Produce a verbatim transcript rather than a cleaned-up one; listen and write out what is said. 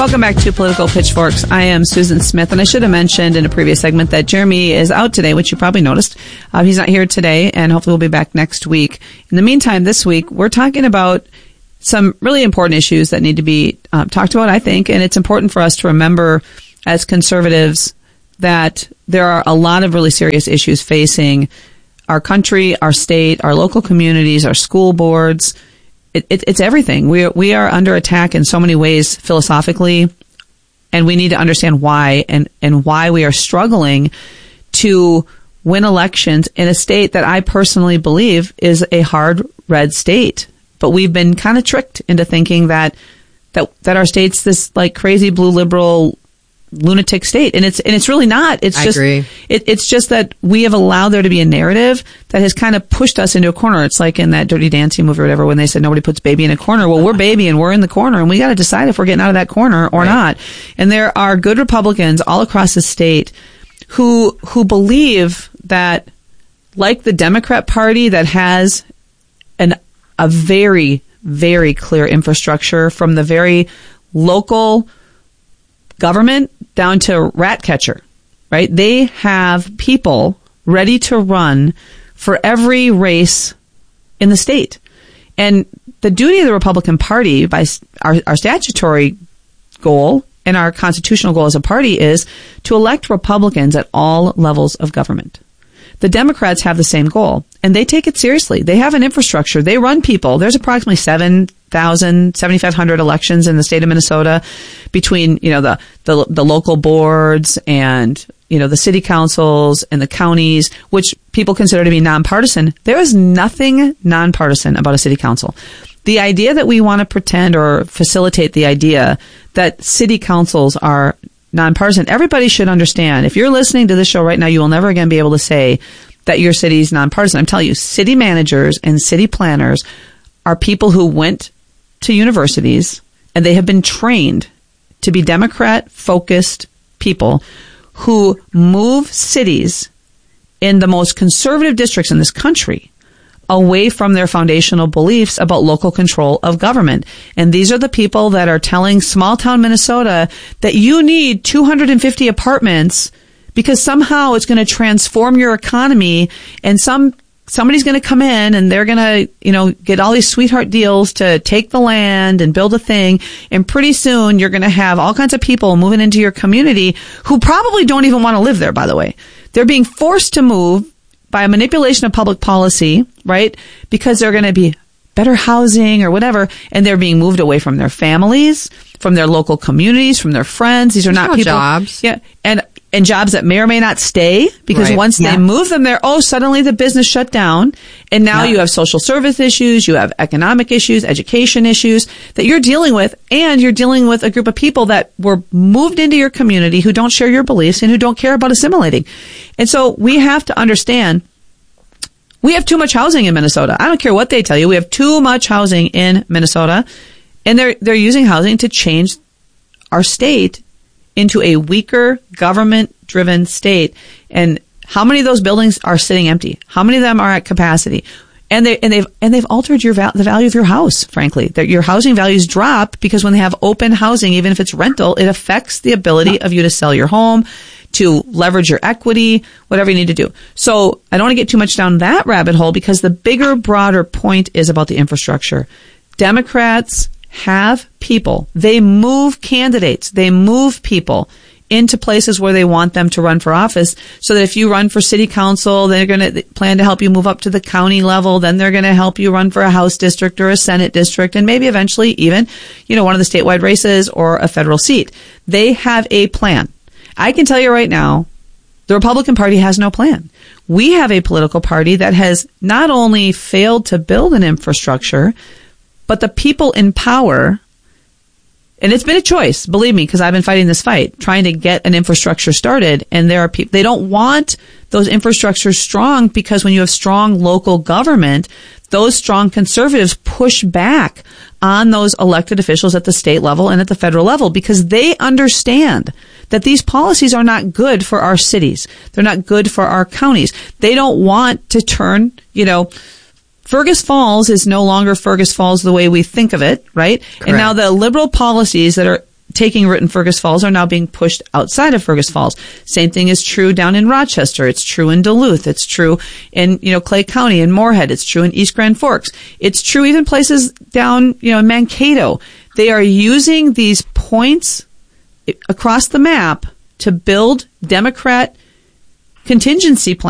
Welcome back to Political Pitchforks. I am Susan Smith, and I should have mentioned in a previous segment that Jeremy is out today, which you probably noticed. Uh, he's not here today, and hopefully we'll be back next week. In the meantime, this week, we're talking about some really important issues that need to be um, talked about, I think, and it's important for us to remember as conservatives that there are a lot of really serious issues facing our country, our state, our local communities, our school boards. It, it, it's everything. We are, we are under attack in so many ways philosophically, and we need to understand why and, and why we are struggling to win elections in a state that I personally believe is a hard red state. But we've been kind of tricked into thinking that that that our state's this like crazy blue liberal lunatic state, and it's and it's really not. It's I just agree. It, it's just that we have allowed there to be a narrative that has kind of pushed us into a corner. It's like in that Dirty Dancing movie or whatever when they said nobody puts baby in a corner. Well, we're baby and we're in the corner, and we got to decide if we're getting out of that corner or right. not. And there are good Republicans all across the state who who believe that, like the Democrat Party that has an a very very clear infrastructure from the very local government down to rat catcher, right? They have people ready to run for every race in the state. And the duty of the Republican Party, by our, our statutory goal and our constitutional goal as a party, is to elect Republicans at all levels of government. The Democrats have the same goal, and they take it seriously. They have an infrastructure. They run people. There's approximately seven thousand, seventy-five hundred elections in the state of Minnesota between, you know, the, the, the local boards and, you know, the city councils and the counties, which people consider to be nonpartisan. There is nothing nonpartisan about a city council. The idea that we want to pretend or facilitate the idea that city councils are nonpartisan, everybody should understand. If you're listening to this show right now, you will never again be able to say that your city's nonpartisan. I'm telling you, city managers and city planners are people who went to universities and they have been trained to be Democrat-focused people who move cities in the most conservative districts in this country away from their foundational beliefs about local control of government. And these are the people that are telling small-town Minnesota that you need two hundred fifty apartments because somehow it's going to transform your economy, and some somebody's going to come in and they're going to, you know, get all these sweetheart deals to take the land and build a thing. And pretty soon you're going to have all kinds of people moving into your community who probably don't even want to live there, by the way. They're being forced to move by a manipulation of public policy, right? Because they're going to be better housing or whatever, and they're being moved away from their families, from their local communities, from their friends. These are There's not no people. Jobs. Yeah. And, and jobs that may or may not stay, because Right. once Yeah. they move them there, oh, suddenly the business shut down. And now Yeah. you have social service issues, you have economic issues, education issues that you're dealing with, and you're dealing with a group of people that were moved into your community who don't share your beliefs and who don't care about assimilating. And so we have to understand we have too much housing in Minnesota. I don't care what they tell you. We have too much housing in Minnesota, and they're they're using housing to change our state into a weaker government-driven state. And how many of those buildings are sitting empty? How many of them are at capacity? And they and they've and they've altered your val- the value of your house. Frankly, that your housing values drop because when they have open housing, even if it's rental, it affects the ability of you to sell your home, to leverage your equity, whatever you need to do. So I don't want to get too much down that rabbit hole because the bigger, broader point is about the infrastructure. Democrats have people. They move candidates. They move people into places where they want them to run for office, so that if you run for city council, they're going to plan to help you move up to the county level. Then they're going to help you run for a House district or a Senate district, and maybe eventually even, you know, one of the statewide races or a federal seat. They have a plan. I can tell you right now, the Republican Party has no plan. We have a political party that has not only failed to build an infrastructure, but the people in power, and it's been a choice, believe me, because I've been fighting this fight, trying to get an infrastructure started. And there are people, they don't want those infrastructures strong, because when you have strong local government, those strong conservatives push back on those elected officials at the state level and at the federal level, because they understand that these policies are not good for our cities. They're not good for our counties. They don't want to turn, you know, Fergus Falls is no longer Fergus Falls the way we think of it, right? Correct. And now the liberal policies that are taking root in Fergus Falls are now being pushed outside of Fergus Falls. Same thing is true down in Rochester. It's true in Duluth. It's true in, you know, Clay County and Moorhead. It's true in East Grand Forks. It's true even places down, you know, in Mankato. They are using these points across the map to build Democrat contingency plans